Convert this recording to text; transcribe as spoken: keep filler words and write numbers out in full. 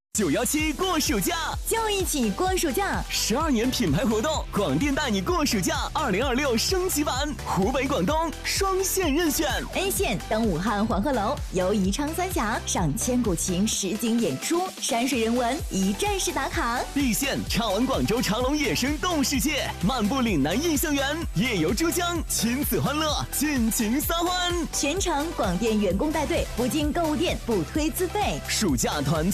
九一七过暑假， 就一起过暑假。 十二年品牌活动，广电带你过暑假二零二六升级版，湖北、广东双线任选。 A 线登武汉黄鹤楼，游宜昌三峡，赏千古情实景演出，山水人文一站式打卡。 B 线畅玩广州长隆野生动物世界，漫步岭南印象园，夜游珠江，亲子欢乐，尽情撒欢。 全程广电员工带队，不进购物店，不推资费。 暑假团